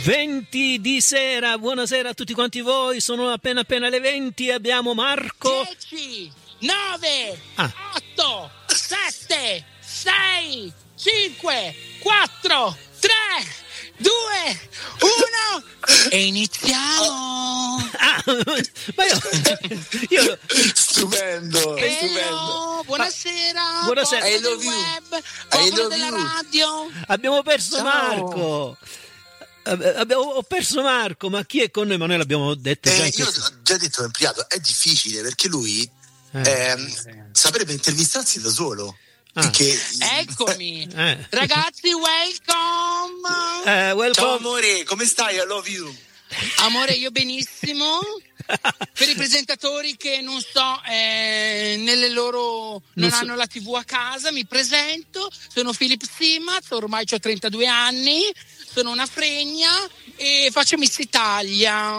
20 di sera, buonasera a tutti quanti voi, sono appena le 20, abbiamo Marco. 10, 9, 8, 7, 6, 5, 4, 3, 2, 1 e iniziamo. Ma io stupendo. Buonasera. Buonasera. I love you. Web, I love della you. radio. abbiamo perso Ciao. Marco. Ho perso Marco, ma chi è con noi? Ma noi l'abbiamo detto già in Io questo... ho già detto in privato, è difficile perché lui saprebbe intervistarsi da solo. Perché... Eccomi. Ragazzi, welcome. Welcome. Ciao amore, come stai? I love you. Amore, io benissimo. Per i presentatori che non so, nelle loro non hanno la TV a casa, mi presento, sono Philip Simaz, ormai ho 32 anni, sono una fregna e faccio Miss Italia.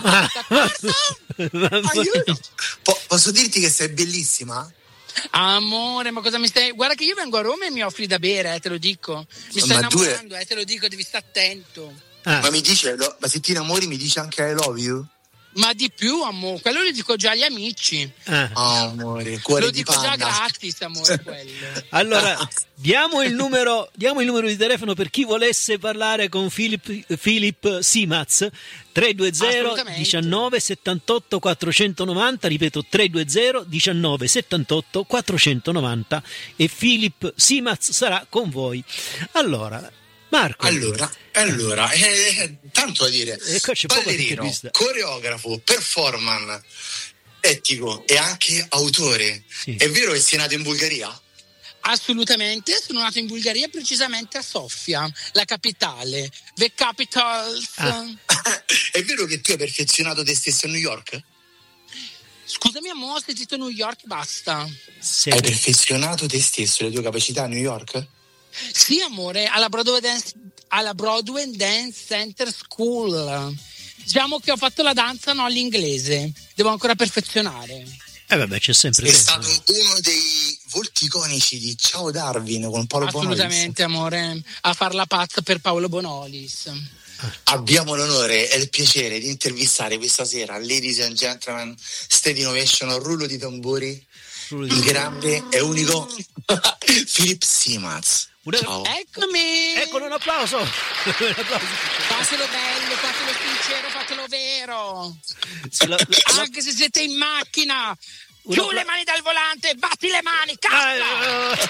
Posso dirti che sei bellissima? Amore, ma cosa mi stai... Guarda che io vengo a Roma e mi offri da bere, te lo dico. Mi stai innamorando, te lo dico, devi stare attento. Ma mi dice, ma se ti innamori mi dice anche I love you? Ma di più, amore, quello lo dico già agli amici. Amore, cuore lo di dico panna. già gratis, amore, quello. Allora, diamo il numero di telefono per chi volesse parlare con Philip Simaz. 320 19 78 490, ripeto 320 19 78 490 e Philip Simaz sarà con voi. Allora, Marco. Allora, tanto da dire. Ballerino, coreografo, performance, etico e anche autore. Sì. È vero che sei nato in Bulgaria? Assolutamente, sono nato in Bulgaria, precisamente a Sofia, la capitale, the capital. È vero che tu hai perfezionato te stesso a New York? Scusami amore, ho sentito New York, basta. Sì. Hai perfezionato te stesso, le tue capacità a New York? Sì amore, alla Broadway Dance Center School. Diciamo che ho fatto la danza, no, all'inglese, devo ancora perfezionare. Vabbè, c'è sempre. È stato uno dei volti iconici di Ciao Darwin con Paolo Bonolis. Assolutamente amore, a far la pazza per Paolo Bonolis. Abbiamo l'onore e il piacere di intervistare questa sera, ladies and gentlemen, Steady Innovation, rullo di tamburi, il grande e unico Philip Simaz. Ciao. Eccomi! Eccolo, un applauso! Fatelo bello, fatelo sincero, fatelo vero! Anche se siete in macchina! Giù le mani dal volante, batti le mani, cazzo!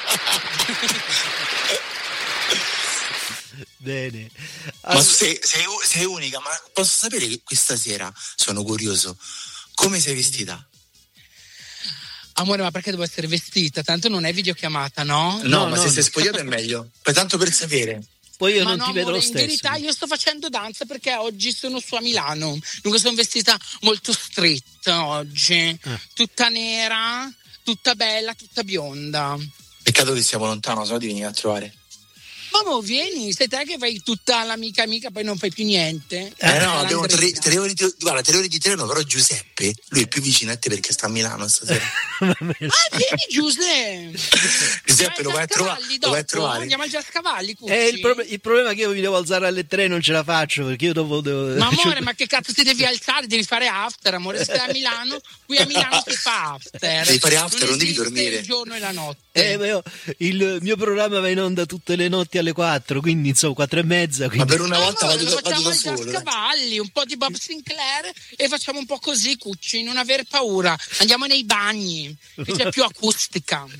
Bene. Ma sei unica, ma posso sapere che questa sera, sono curioso, come sei vestita? Amore, ma perché devo essere vestita? Tanto non è videochiamata, no? No, ma se sei spogliata è meglio. Tanto per sapere. Poi io non ti vedo lo stesso. In verità io sto facendo danza perché oggi sono su a Milano. Dunque sono vestita molto street oggi. Tutta nera, tutta bella, tutta bionda. Peccato che siamo lontano, se no ti vieni a trovare. Ma vieni, sei te che fai tutta l'amica, poi non fai più niente. No, abbiamo 3 ore di treno, però Giuseppe, lui è più vicino a te perché sta a Milano stasera. Vieni Giuseppe! Giuseppe lo vai a trovare. Andiamo al Giascavalli, il problema è che io mi devo alzare alle 3, non ce la faccio perché io dopo devo... Ma amore, ma che cazzo ti devi alzare? Devi fare after, amore, stai a Milano, qui a Milano si fa after. Devi fare after, non devi dormire. Il giorno e la notte. Il mio programma va in onda tutte le notti alle 4, quindi insomma 4 e mezza. Quindi... Ma per una volta vado da solo. Cavalli, un po' di Bob Sinclair e facciamo un po' così, cucci, non aver paura. Andiamo nei bagni, che c'è più acustica.